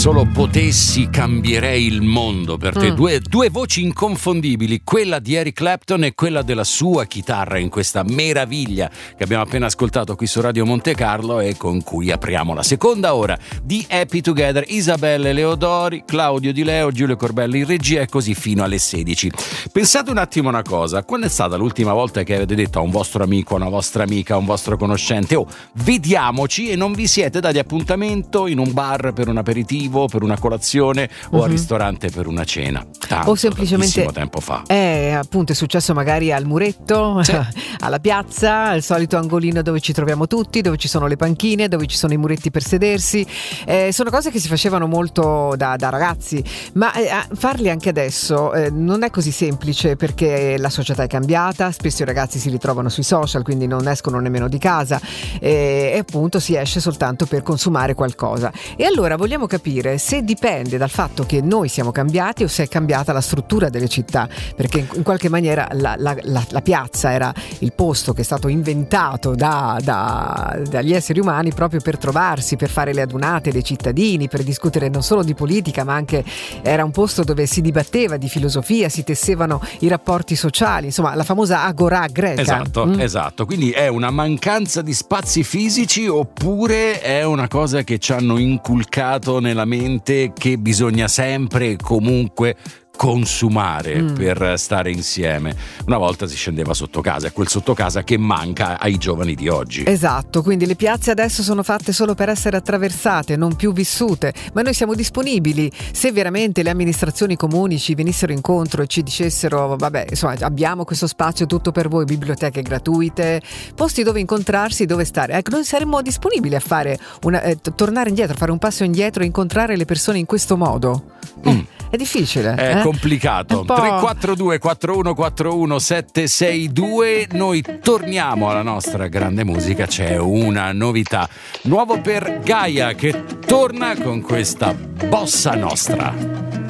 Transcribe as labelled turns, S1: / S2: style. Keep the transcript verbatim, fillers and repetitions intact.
S1: solo potessi cambierei il mondo per te. Mm. Due, due voci inconfondibili, quella di Eric Clapton e quella della sua chitarra in questa meraviglia che abbiamo appena ascoltato qui su Radio Monte Carlo e con cui apriamo la seconda ora di Happy Together. Isabelle Leodori, Claudio Di Leo, Giulio Corbelli in regia e così fino alle sedici. Pensate un attimo una cosa, quando è stata l'ultima volta che avete detto a un vostro amico, a una vostra amica, a un vostro conoscente oh, vediamoci, e non vi siete dati appuntamento in un bar per un aperitivo, per una colazione o uh-huh. al ristorante per una cena? Tanto,
S2: o semplicemente
S1: tempo fa.
S2: Eh, appunto è successo magari al muretto, sì. alla piazza, al solito angolino dove ci troviamo tutti, dove ci sono le panchine, dove ci sono i muretti per sedersi. Eh, sono cose che si facevano molto da, da ragazzi, ma eh, farli anche adesso eh, non è così semplice, perché la società è cambiata, spesso i ragazzi si ritrovano sui social, quindi non escono nemmeno di casa eh, e appunto si esce soltanto per consumare qualcosa. E allora vogliamo capire se dipende dal fatto che noi siamo cambiati o se è cambiata la struttura delle città, perché in, in qualche maniera la, la, la, la piazza era il posto che è stato inventato da, da, dagli esseri umani proprio per trovarsi, per fare le adunate dei cittadini, per discutere non solo di politica, ma anche era un posto dove si dibatteva di filosofia, si tessevano i rapporti sociali, insomma la famosa agorà greca.
S1: Esatto, mm. esatto. Quindi è una mancanza di spazi fisici oppure è una cosa che ci hanno inculcato nella mente, che bisogna sempre e comunque consumare mm. per stare insieme? Una volta si scendeva sotto casa, è quel sotto casa che manca ai giovani di oggi.
S2: Esatto, quindi le piazze adesso sono fatte solo per essere attraversate, non più vissute, ma noi siamo disponibili se veramente le amministrazioni comuni ci venissero incontro e ci dicessero vabbè, insomma, abbiamo questo spazio tutto per voi, biblioteche gratuite, posti dove incontrarsi, dove stare. Ecco, noi saremmo disponibili a fare una, eh, tornare indietro, fare un passo indietro e incontrare le persone in questo modo. Mm. Eh, è difficile,
S1: è
S2: eh?
S1: complicato. tre quattro due quattro uno quattro uno sette sei due. Noi torniamo alla nostra grande musica. C'è una novità, nuovo per Gaia, che torna con questa bossa nostra.